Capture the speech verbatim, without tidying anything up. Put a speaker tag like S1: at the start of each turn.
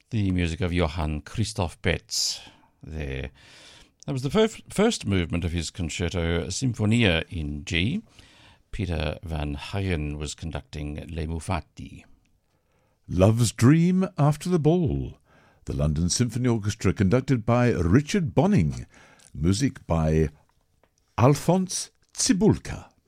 S1: The music of Johann Christoph Betz there. That was the fir- first movement of his concerto Sinfonia in G. Peter van Heyen was conducting Le Mufati.
S2: Love's Dream After the Ball. The London Symphony Orchestra conducted by Richard Bonning. Music by Alphonse Cibulka.